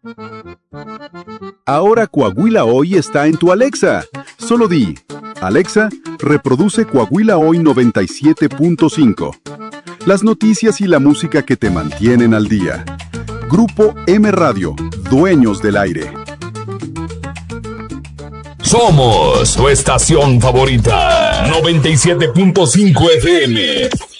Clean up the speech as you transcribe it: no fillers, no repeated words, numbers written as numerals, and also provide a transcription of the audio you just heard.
Ahora Coahuila Hoy está en tu Alexa. Solo di, Alexa, reproduce Coahuila Hoy 97.5. Las noticias y la música que te mantienen al día. Grupo M Radio, dueños del aire. Somos tu estación favorita, 97.5 FM.